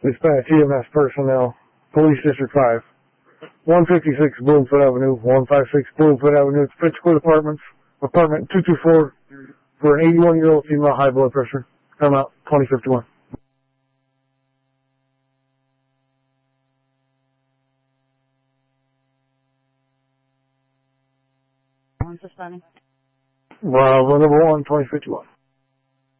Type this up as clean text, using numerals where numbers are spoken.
Dispatch EMS personnel, Police District 5, 156 Bloomfoot Avenue, 156 Bloomfoot Avenue, it's Pittsburgh Apartments, apartment 224, for an 81-year-old female, high blood pressure. Come out 2051. Suspending. Bravo number 1, 2051.